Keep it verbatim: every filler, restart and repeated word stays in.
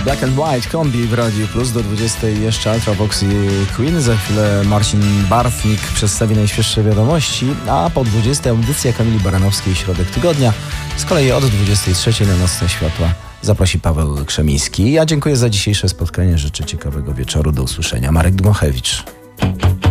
Black and White kombi w Radiu Plus. Do dwudziestej jeszcze Ultravox i Queen. Za chwilę Marcin Bartnik przedstawi najświeższe wiadomości, a po dwudziestej audycja Kamili Baranowskiej Środek Tygodnia. Z kolei od dwudziestej trzeciej na Nocne Światła zaprosi Paweł Krzemiński. Ja dziękuję za dzisiejsze spotkanie. Życzę ciekawego wieczoru. Do usłyszenia. Marek Dmochewicz.